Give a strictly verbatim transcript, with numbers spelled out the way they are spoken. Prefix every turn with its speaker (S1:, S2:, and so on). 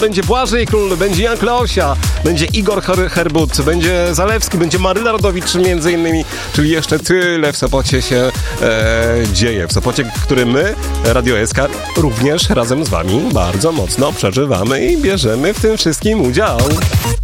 S1: Będzie Błażej Król, będzie Jan Kleosia, będzie Igor Her- Herbut, będzie Zalewski, będzie Maryla Rodowicz między innymi, czyli jeszcze tyle w Sopocie się e, dzieje. W Sopocie, który my, Radio S K, również razem z wami bardzo mocno przeżywamy i bierzemy w tym wszystkim udział.